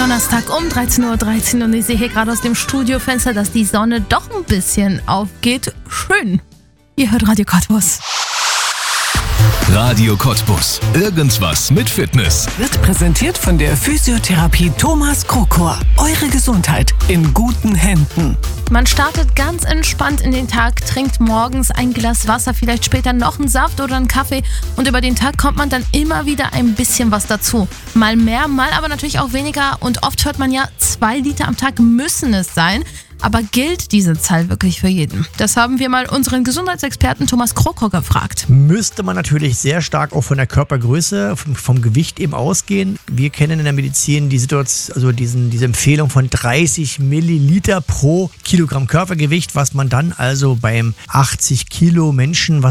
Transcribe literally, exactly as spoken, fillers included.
Donnerstag um dreizehn Uhr dreizehn und ich sehe hier gerade aus dem Studiofenster, dass die Sonne doch ein bisschen aufgeht. Schön. Ihr hört Radio Cottbus. Radio Cottbus. Irgendwas mit Fitness. Wird präsentiert von der Physiotherapie Thomas Krokor. Eure Gesundheit in guten Händen. Man startet ganz entspannt in den Tag, trinkt morgens ein Glas Wasser, vielleicht später noch einen Saft oder einen Kaffee und über den Tag kommt man dann immer wieder ein bisschen was dazu. Mal mehr, mal aber natürlich auch weniger und oft hört man ja, zwei Liter am Tag müssen es sein. Aber gilt diese Zahl wirklich für jeden? Das haben wir mal unseren Gesundheitsexperten Thomas Krokor gefragt. Müsste man natürlich sehr stark auch von der Körpergröße, vom, vom Gewicht eben ausgehen. Wir kennen in der Medizin die Situation, also diesen, diese Empfehlung von dreißig Milliliter pro Kilogramm Körpergewicht, was man dann also beim achtzig Kilo Menschen, was